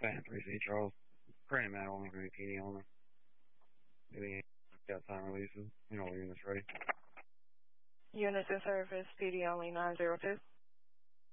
Fan 3C, Charles. Crane Matt only for PD only. Maybe got time releases. You know, units ready. Units in service, PD only 902.